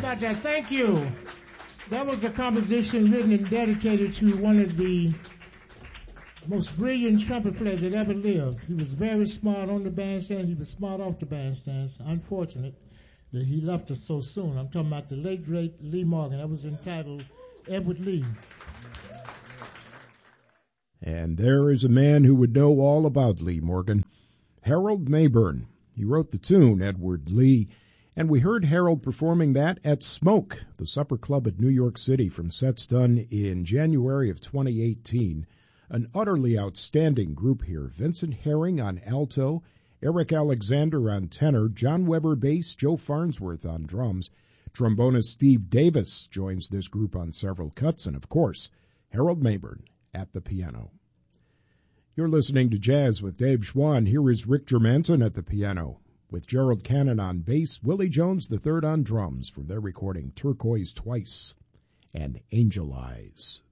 about that? Thank you. That was a composition written and dedicated to one of the most brilliant trumpet players that ever lived. He was very smart on the bandstand. He was smart off the bandstand. It's unfortunate that he left us so soon. I'm talking about the late, great Lee Morgan. That was entitled Edward Lee. And there is a man who would know all about Lee Morgan, Harold Mayburn. He wrote the tune, Edward Lee, and we heard Harold performing that at Smoke, the supper club at New York City, from sets done in January of 2018. An utterly outstanding group here. Vincent Herring on alto, Eric Alexander on tenor, John Weber bass, Joe Farnsworth on drums. Trombonist Steve Davis joins this group on several cuts, and of course, Harold Mayburn at the piano. You're listening to Jazz with Dave Schwann. Here is Rick Germanson at the piano, with Gerald Cannon on bass, Willie Jones III on drums, from their recording Turquoise Twice and Angel Eyes.